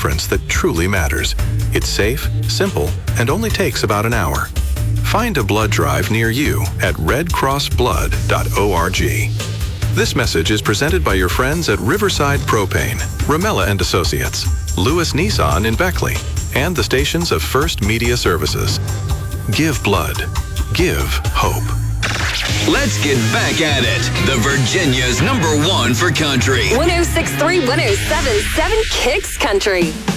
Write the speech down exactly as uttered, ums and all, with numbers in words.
difference that truly matters. It's safe, simple, and only takes about an hour. Find a blood drive near you at red cross blood dot org. This message is presented by your friends at Riverside Propane, Ramella and Associates, Lewis Nissan in Beckley, and the stations of First Media Services. Give blood. Give hope. Let's get back at it. The Virginia's number one for country. one oh six point three, one oh seven point seven Kicks Country.